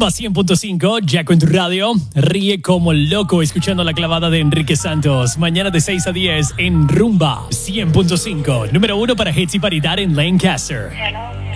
Rumba 100.5, Jaco en tu radio. Ríe como loco escuchando la clavada de Enrique Santos. Mañana de 6 a 10 en Rumba 100.5. Número 1 para hits y paridad en Lancaster.